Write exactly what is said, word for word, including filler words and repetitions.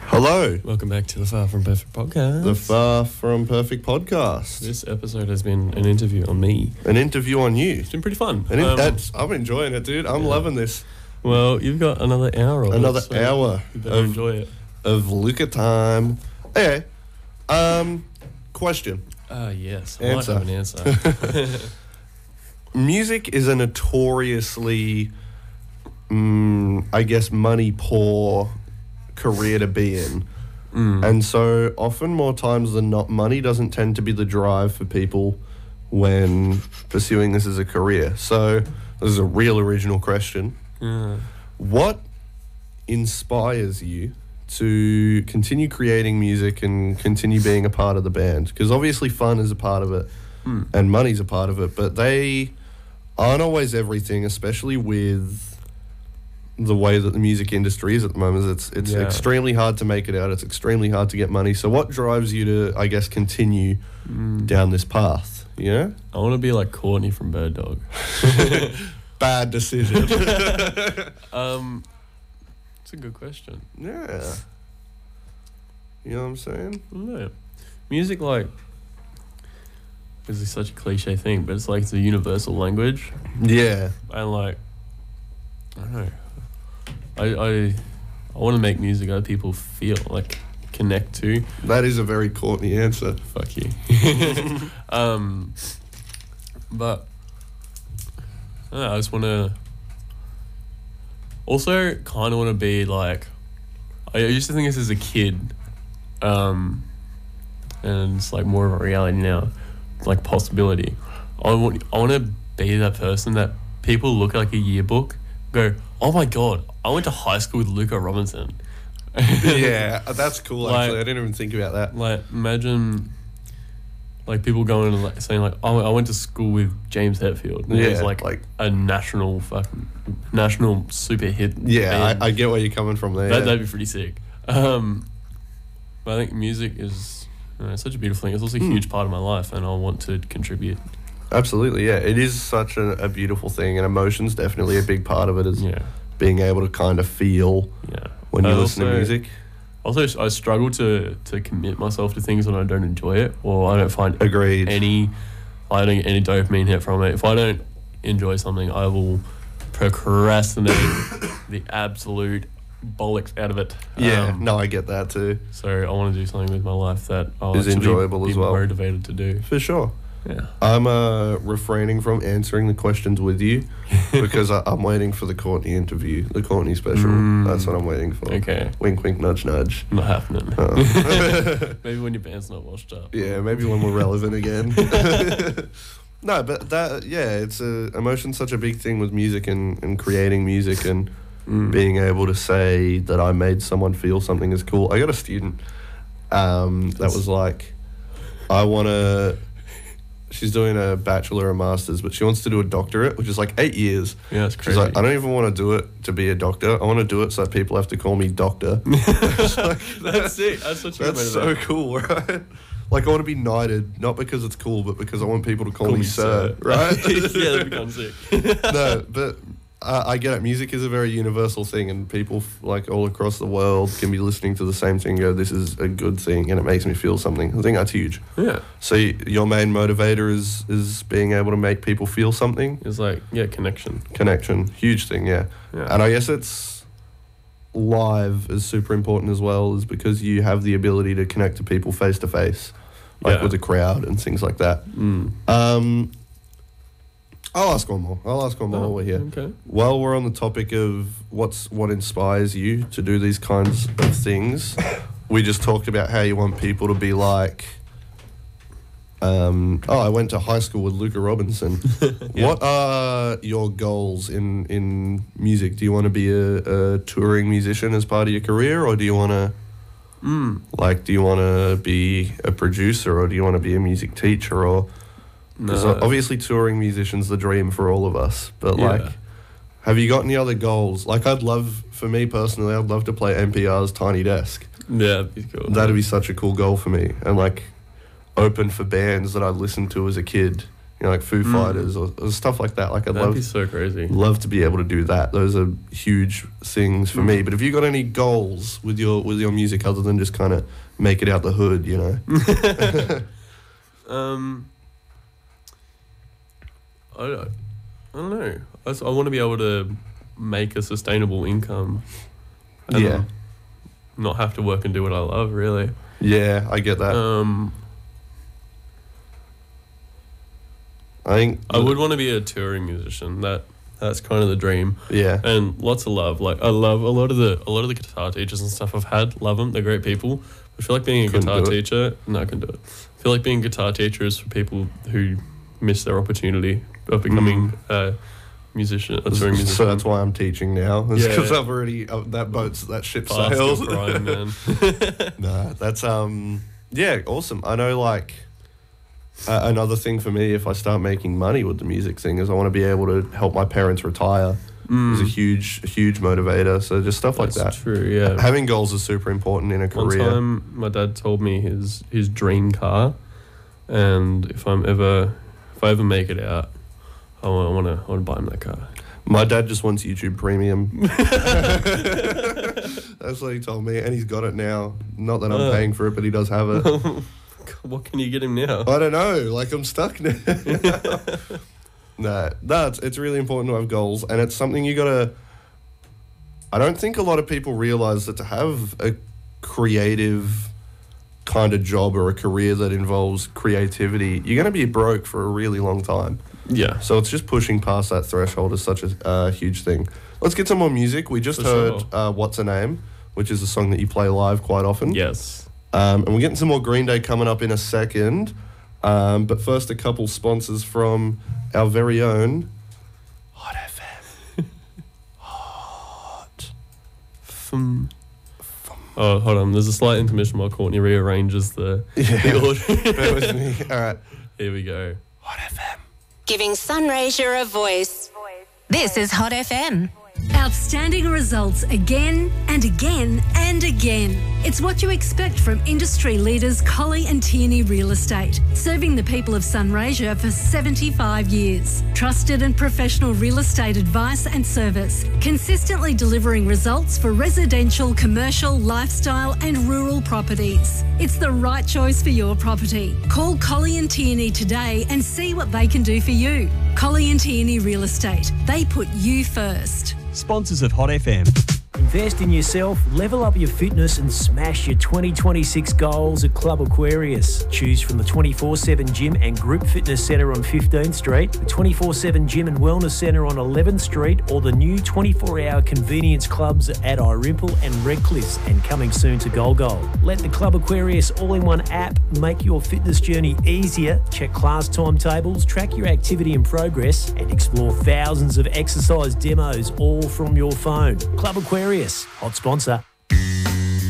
Hello. Welcome back to the Far From Perfect podcast. The Far From Perfect podcast. This episode has been an interview on me. An interview on you. It's been pretty fun. And it, Um, that's, I'm enjoying it, dude. I'm yeah. loving this. well, you've got another hour of Another it, so hour You better of- enjoy it. Of Luca time. Okay. Um, question. Ah, yes. I Answer. might have an answer. Music is a notoriously, mm, I guess, money poor career to be in. Mm. And so often, more times than not, money doesn't tend to be the drive for people when pursuing this as a career. So this is a real original question. Yeah. What inspires you to continue creating music and continue being a part of the band? Because obviously fun is a part of it Mm. and money's a part of it, but they aren't always everything, especially with the way that the music industry is at the moment. It's it's Yeah. extremely hard to make it out. It's extremely hard to get money. So what drives you to, I guess, continue Mm. down this path? Yeah? I want to be like Courtney from Bird Dog. Bad decision. um, it's a good question. Yeah. You know what I'm saying? I don't know. Music, like, is such a cliche thing, but it's like it's a universal language. Yeah. And like, I don't know. I I I want to make music other people feel like connect to. That is a very Courtney answer. Fuck you. um, but I don't know, I just want to. Also, kind of want to be like. I used to think this as a kid, um, and it's like more of a reality now. It's like possibility. I want I want to be that person that people look at like a yearbook, go, oh my god, I went to high school with Luca Robinson. Yeah, that's cool, Like- actually. I didn't even think about that. Like, imagine, like, people going and like, saying, like, oh, I went to school with James Hetfield. And Yeah, it was, like, like- a national fucking, national super hit. Yeah, band. I, I get where you're coming from there. That, yeah. that'd be pretty sick. Um, but I think music is you know, such a beautiful thing. It's also a Mm. huge part of my life, and I want to contribute. Absolutely, yeah. It is such a, a beautiful thing, and emotion's definitely a big part of it, is Yeah, being able to kind of feel yeah. when you I listen to also- music. Also, I struggle to, to commit myself to things when I don't enjoy it, or I don't find Agreed. any I don't get any dopamine hit from it. If I don't enjoy something, I will procrastinate the absolute bollocks out of it. Yeah, Um, no, I get that too. So I want to do something with my life that I'll Is actually enjoyable be as well. motivated to do. For sure. Yeah. I'm uh, refraining from answering the questions with you because I, I'm waiting for the Courtney interview, the Courtney special. Mm. That's what I'm waiting for. Okay. Wink, wink, nudge, nudge. Not happening. Uh. Maybe when your band's not washed up. Yeah, maybe when we're relevant again. No, but that, yeah, it's a, emotion's such a big thing with music and, and creating music and Mm. being able to say that I made someone feel something is cool. I got a student um, that was like, I want to, she's doing a bachelor or master's, but she wants to do a doctorate, which is like eight years. Yeah, it's She's crazy. like, I don't even want to do it to be a doctor. I want to do it so that people have to call me doctor. It's like, That's it. That's such a good That's way so to cool, right? Like, I want to be knighted, not because it's cool, but because I want people to call, Call me, me sir, sir. right? Yeah, that becomes sick. No, but uh, I get it. Music is a very universal thing, and people f- like all across the world can be listening to the same thing and go, this is a good thing, and it makes me feel something. I think that's huge. Yeah. So y- your main motivator is is being able to make people feel something. It's like, yeah, connection. Connection, huge thing, yeah. Yeah. And I guess it's live is super important as well, is because you have the ability to connect to people face to face, like Yeah. with the crowd and things like that. Mm. Um, I'll ask one more. I'll ask one more while we're here. Okay. While we're on the topic of what's what inspires you to do these kinds of things, we just talked about how you want people to be like, um, oh, I went to high school with Luca Robinson. Yeah. What are your goals in, in music? Do you want to be a, a touring musician as part of your career, or do you want to, Mm. like, do you want to be a producer, or do you want to be a music teacher, or... Because No. obviously touring musician's the dream for all of us, but Yeah. like, have you got any other goals? Like, I'd love, for me personally, I'd love to play N P R's Tiny Desk. Yeah, that'd be cool. That'd be such a cool goal for me, and like, open for bands that I listened to as a kid you know, like Foo Mm. Fighters or, or stuff like that. Like I'd That'd love be so crazy. love to be able to do that. Those are huge things for Mm. me. But have you got any goals with your with your music other than just kind of make it out the hood, you know? Um, I don't, I don't know. I, s- I want to be able to make a sustainable income. And Yeah. Not have to work and do what I love, really. Yeah, I get that. Um, I think I would want to be a touring musician. That that's kind of the dream. Yeah. And lots of love. Like I love a lot of the a lot of the guitar teachers and stuff I've had. Love them. They're great people. I feel like being a Couldn't guitar do it. teacher. No, I can do it. I feel like being a guitar teacher is for people who miss their opportunity of becoming a musician, a touring musician. So that's why I'm teaching now. Yeah. Because I've already uh, that boat's that ship Past sails. your prime, man. Nah, that's um yeah, awesome. I know like uh, another thing for me if I start making money with the music thing is I want to be able to help my parents retire. Mm. Is a huge huge motivator. So just stuff like That's that. true. Yeah. Having goals is super important in a One career. time, my dad told me his his dream car, and if I'm ever if I ever make it out, I want to I want to buy him that car. My dad just wants YouTube Premium. That's what he told me, and he's got it now. Not that I'm Uh. paying for it, but he does have it. What can you get him now? I don't know. Like I'm stuck now. Nah, that's it's really important to have goals, and it's something you gotta. I don't think a lot of people realize that to have a creative kind of job or a career that involves creativity, you're gonna be broke for a really long time. Yeah. So it's just pushing past that threshold is such a uh, huge thing. Let's get some more music. We just For heard sure. uh, "What's a Name," which is a song that you play live quite often. Yes. Um, and we're getting some more Green Day coming up in a second. Um, but first, a couple sponsors from our very own Hot F M. Hot. Fum. Oh, hold on. There's a slight intermission while Courtney rearranges the, Yeah. the audio. Bear with me. All right. Here we go. Hot F M. Giving Sunraysia a voice. This is Hot F M. Outstanding results again and again and again. It's what you expect from industry leaders Colley and Tierney Real Estate, serving the people of Sunraysia for seventy-five years. Trusted and professional real estate advice and service, consistently delivering results for residential, commercial, lifestyle and rural properties. It's the right choice for your property. Call Colley and Tierney today and see what they can do for you. Colley and Tierney Real Estate. They put you first. Sponsors of Hot F M. Invest in yourself, level up your fitness and smash your twenty twenty-six goals at Club Aquarius. Choose from the twenty-four seven Gym and Group Fitness Centre on fifteenth Street, the twenty-four seven Gym and Wellness Centre on eleventh Street, or the new twenty-four hour convenience clubs at Irimple and Redcliffe, and coming soon to Golgol. Let the Club Aquarius all-in-one app make your fitness journey easier. Check class timetables, track your activity and progress, and explore thousands of exercise demos all from your phone. Club Aquarius, hot sponsor.